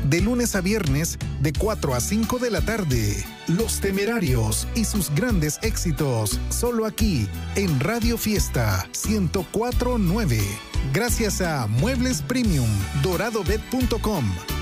de lunes a viernes de 4 a 5 de la tarde. Los Temerarios y sus grandes éxitos, solo aquí en Radio Fiesta 104.9. Gracias a Muebles Premium, doradobet.com,